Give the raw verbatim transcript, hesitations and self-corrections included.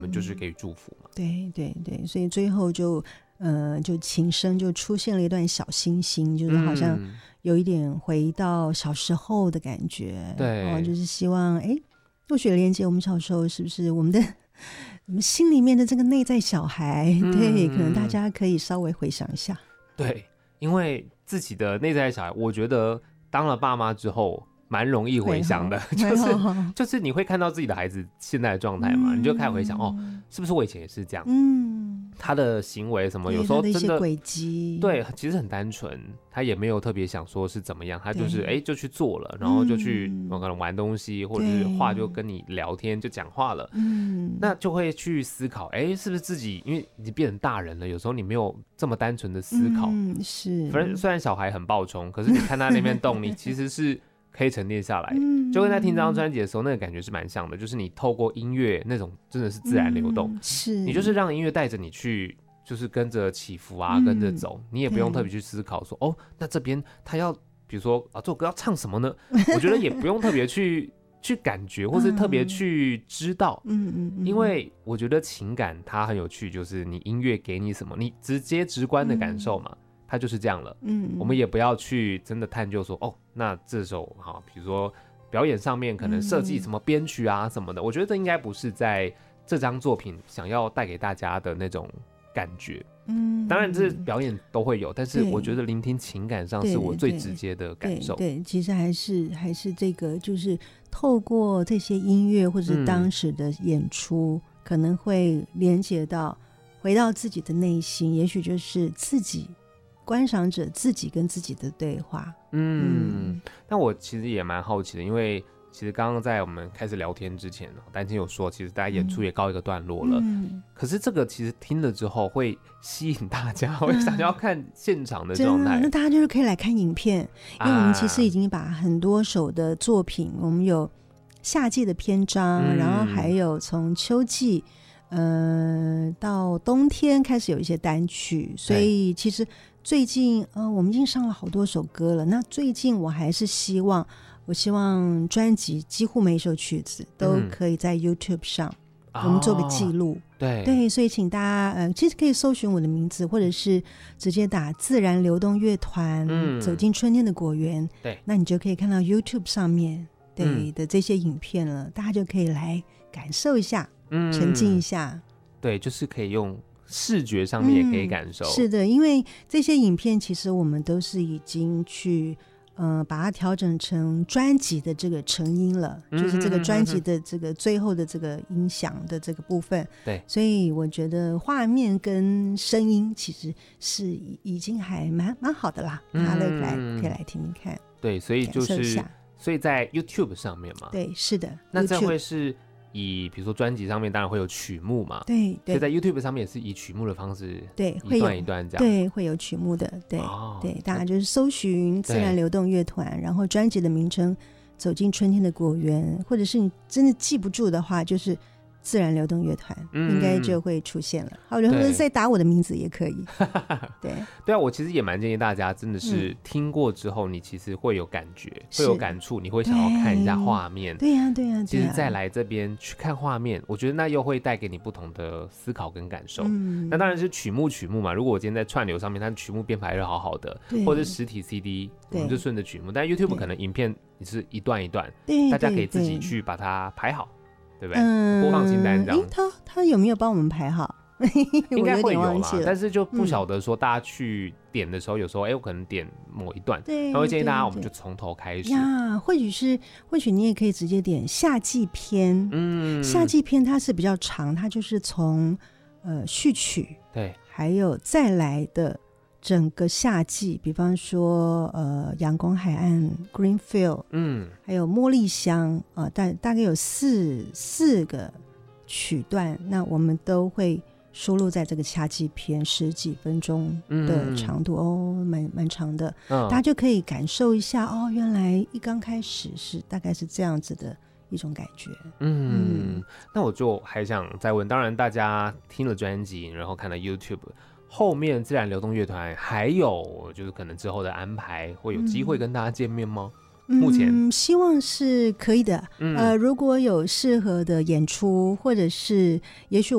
我们就是给予祝福嘛。 对对对，所以最后就呃，就琴声就出现了一段小星星，就是好像有一点回到小时候的感觉。 对、 嗯哦，就是希望哎，或许连接我们小时候是不是我们的我们心里面的这个内在小孩、嗯、对，可能大家可以稍微回想一下。 对，因为自己的内在小孩，我觉得当了爸妈之后蛮容易回想的，就是就是你会看到自己的孩子现在的状态嘛、嗯，你就开始回想哦，是不是我以前也是这样？嗯，他的行为什么有时候真的他的一些轨迹， 对，其实很单纯，他也没有特别想说是怎么样，他就是哎就去做了，然后就去、嗯、可能玩东西，或者是话就跟你聊天就讲话了，嗯，那就会去思考，哎，是不是自己因为你变成大人了，有时候你没有这么单纯的思考， 嗯，是， 反正虽然小孩很暴冲，可是你看他那边动，你其实是可以沉淀下来，嗯、就跟在听这张专辑的时候那个感觉是蛮像的，就是你透过音乐那种真的是自然流动，嗯、 是你就是让音乐带着你去，就是跟着起伏啊，嗯、跟着走，你也不用特别去思考说哦，那这边他要比如说啊这首歌要唱什么呢？我觉得也不用特别去去感觉，或是特别去知道，嗯嗯嗯，因为我觉得情感它很有趣，就是你音乐给你什么，你直接直观的感受嘛。嗯，它就是这样了，嗯，我们也不要去真的探究说，哦，那这首哈，比如说表演上面可能设计什么编曲啊什么的，嗯，我觉得这应该不是在这张作品想要带给大家的那种感觉，嗯，当然这表演都会有，但是我觉得聆听情感上是我最直接的感受。 对， 对， 对，其实还是还是这个，就是透过这些音乐或者当时的演出，嗯，可能会连接到回到自己的内心，也许就是自己。观赏者自己跟自己的对话。 嗯，但我其实也蛮好奇的，因为其实刚刚在我们开始聊天之前，丹青有说其实大家演出也告一个段落了，嗯，可是这个其实听了之后会吸引大家，会想要看现场的状态， 那大家就是可以来看影片，因为我们其实已经把很多首的作品，我们有夏季的篇章，嗯，然后还有从秋季呃到冬天开始有一些单曲，所以其实最近呃，我们已经上了好多首歌了。那最近我还是希望，我希望专辑几乎每一首曲子都可以在 YouTube 上，嗯，我们做个记录。哦， 对对，所以请大家呃，其实可以搜寻我的名字，或者是直接打自然流动乐团，嗯，走进春天的果园。 对， 那你就可以看到 YouTube 上面对，嗯，的这些影片了，大家就可以来感受一下，嗯，沉浸一下。 对，就是可以用。视觉上面也可以感受， 嗯，是的，因为这些影片其实我们都是已经去呃把它调整成专辑的这个成音了，嗯，就是这个专辑的这个最后的这个音响的这个部分， 对， 所以我觉得画面跟声音其实是已经还蛮蛮好的啦，大家可以来可以来听听看， 对，所以就是所以在 YouTube 上面嘛， 对，是的， 那这会是以比如说专辑上面当然会有曲目嘛， 对对， 所以在 YouTube 上面也是以曲目的方式， 对， 一段一段这样， 对，会有曲目的，对，哦，对，大家就是搜寻自然流动乐团，然后专辑的名称走进春天的果园，或者是你真的记不住的话，就是自然流动乐团，嗯，应该就会出现了。好，然后再打我的名字也可以。对对啊，我其实也蛮建议大家，真的是听过之后，你其实会有感觉，嗯，会有感触，你会想要看一下画面。 对呀，对呀，对呀。 其实再来这边去看画面，我觉得那又会带给你不同的思考跟感受。嗯，那当然是曲目曲目嘛。如果我今天在串流上面，它的曲目编排是好好的，或者是实体 C D， 我们就顺着曲目。但 YouTube 可能影片你是一段一段，大家可以自己去把它排好。对不对？嗯，播放清单这样。 他他有没有帮我们排好？ 应该会有啦，但是就不晓得说大家去点的时候，嗯，有时候哎，我可能点某一段，对，他会建议大家我们就从头开始呀。或许是，或许你也可以直接点夏季篇。嗯，夏季篇它是比较长，它就是从呃序曲， 对， 还有再来的。整个夏季，比方说呃阳光海岸 Greenfield， 嗯，还有茉莉香啊，大、呃、大概有四四个曲段，那我们都会收录在这个夏季篇，十几分钟的长度，嗯，哦，蛮蛮长的，嗯，大家就可以感受一下哦，原来一刚开始是大概是这样子的一种感觉。 嗯, 嗯，那我就还想再问，当然大家听了专辑然后看了 YouTube，后面自然流动乐团还有就是可能之后的安排会有机会跟大家见面吗？嗯，目前希望是可以的，嗯，呃，如果有适合的演出，或者是也许